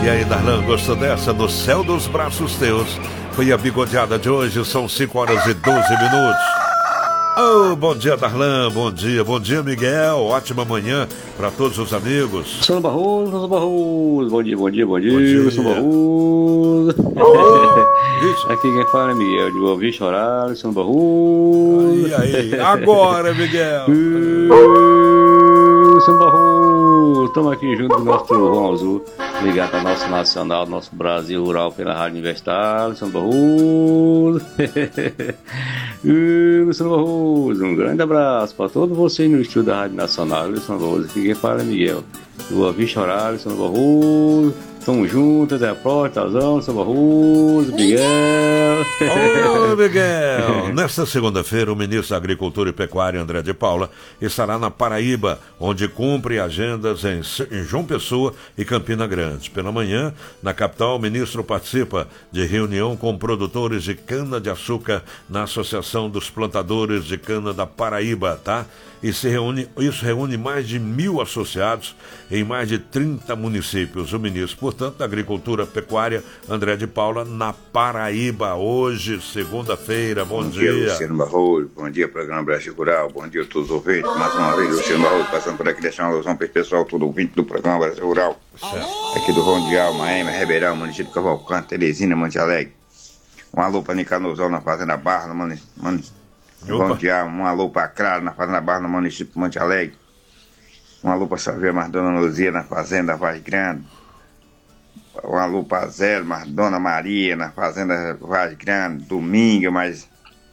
E aí, Darlan, gostou dessa? No céu dos braços teus. Foi a bigodeada de hoje, são 5 horas e 12 minutos. Oh, bom dia, Darlan, bom dia, Miguel, ótima manhã para todos os amigos. São Barroso, bom dia, São Barroso. Aqui quem fala é Miguel, de Boa Vista, Horário, São Barroso. E aí, agora, Miguel. São Barroso, estamos aqui junto com o nosso trovão azul, ligado ao nosso nacional, nosso Brasil Rural pela Rádio Universitária, São Barroso. São Barroso, um grande abraço para todos vocês no estúdio da Rádio Nacional, São Barroso. Aqui quem fala é Miguel, de Boa Vista, Horário, São Barroso. Tamo juntos, até a próxima, Tazão, São Barroso, Miguel. Ô, Miguel! Nesta segunda-feira, o ministro da Agricultura e Pecuária, André de Paula, estará na Paraíba, onde cumpre agendas em João Pessoa e Campina Grande. Pela manhã, na capital, o ministro participa de reunião com produtores de cana-de-açúcar na Associação dos Plantadores de Cana da Paraíba, tá? Isso reúne mais de 1.000 associados em mais de 30 municípios. O ministro, portanto, da Agricultura e Pecuária, André de Paula, na Paraíba, hoje, segunda-feira. Bom dia. Luciano Barroso. Bom dia, programa Brasil Rural. Bom dia a todos os ouvintes. Mais uma vez, Luciano Barroso passando por aqui, deixando uma alusão para esse pessoal, todo ouvinte do programa Brasil Rural. Certo. Aqui do Vão de Alma, Ema, Ribeirão, município de Cavalcante, Teresina, Monte Alegre. Um alô para Nicanozão na Fazenda Barra, Bom dia, um alô para Claro, na Fazenda Barra, no município de Monte Alegre. Um alô para Saveiro, Dona Luzia, na Fazenda Vaz Grande. Um alô para Zé, Dona Maria, na Fazenda Vaz Grande. Domingo, mais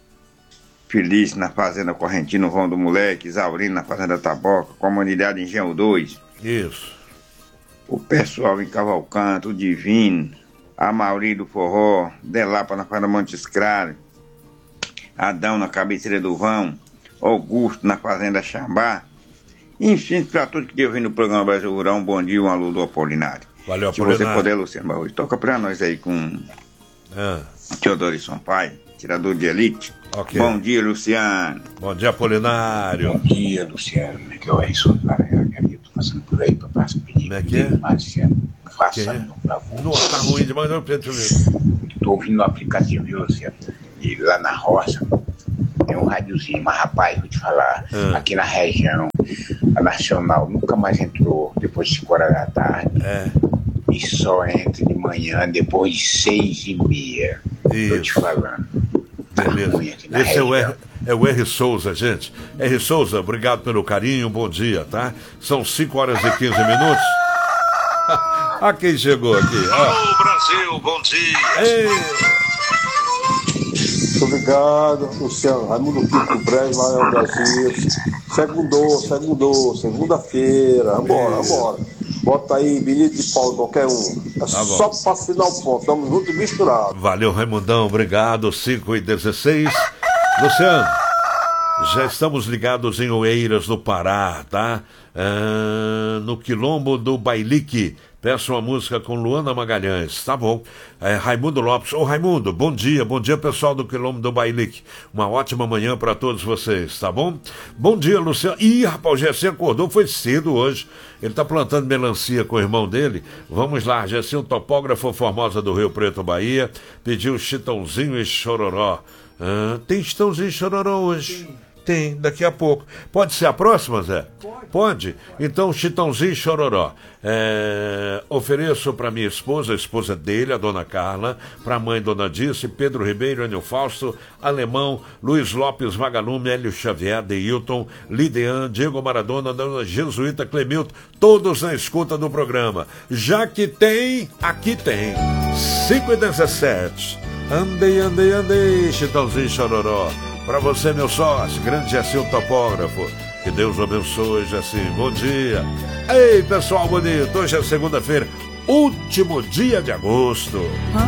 feliz, na Fazenda Correntino, Vão do Moleque. Isaurino, na Fazenda Taboca. Comunidade Engenho 2. Isso. O pessoal em Cavalcante, o Divino. A Mauri do Forró. Delapa, na Fazenda Montes Claros. Adão na cabeceira do vão, Augusto na Fazenda Xambá. Enfim, para todos que devem no programa Brasil Rural, um bom dia, um alô do Apolinário. Valeu, Apolinário. Se você puder, Luciano Barroso, toca para nós aí com Teodoro Sampaio, tirador de elite. Okay. Bom dia, Luciano. Bom dia, Apolinário. Bom dia, Luciano. Como é que eu sou? Eu tô passando por aí para pedir. Como é que é? Marciano, faça um favor. Nossa, tá ruim demais, não, Pedro. Tô ouvindo no aplicativo, viu, Luciano? E lá na roça tem um rádiozinho, mas rapaz, vou te falar, aqui na região, a Nacional nunca mais entrou depois de 5 horas da tarde. E só entra de manhã depois de 6h30. Tô te falando. Beleza. Esse é o R. Souza, gente. R. Souza, obrigado pelo carinho, bom dia, tá? São 5 horas e 15 minutos. Ah, quem chegou aqui? Alô, Brasil, bom dia. Ei. Obrigado, Luciano. Raimundo Pinto do Brejo, lá no Brasil. Segunda-feira. Vambora. Bota aí, bilhete de pau, qualquer um. É só pra assinar o ponto. Estamos juntos e misturados. Valeu, Raimundão. Obrigado. 5h16. Luciano, já estamos ligados em Oeiras, no Pará, tá? No Quilombo do Bailique. Peço uma música com Luana Magalhães, tá bom. Raimundo Lopes. Ô, Raimundo, bom dia pessoal do Quilombo do Bailique. Uma ótima manhã para todos vocês, tá bom? Bom dia, Luciano. Ih, rapaz, o Gessi acordou, foi cedo hoje. Ele tá plantando melancia com o irmão dele. Vamos lá, Gessi, um topógrafo Formosa do Rio Preto, Bahia, pediu Chitãozinho e Chororó. Tem Chitãozinho e Chororó hoje? Tem, daqui a pouco. Pode ser a próxima, Zé? Pode? Então, Chitãozinho e Chororó. Ofereço para minha esposa, a esposa dele, a dona Carla, para a mãe, dona Dice, Pedro Ribeiro, Enio Fausto, Alemão, Luiz Lopes, Vagalume, Hélio Xavier, Deilton, Lidean, Diego Maradona, dona Jesuíta, Clemilton, todos na escuta do programa. Já que tem, aqui tem. 5h17. Andei, Chitãozinho e Chororó. Para você, meu sócio, grande Gessi, topógrafo. Que Deus abençoe, Gessi. Bom dia. Ei, pessoal bonito, hoje é segunda-feira, último dia de agosto.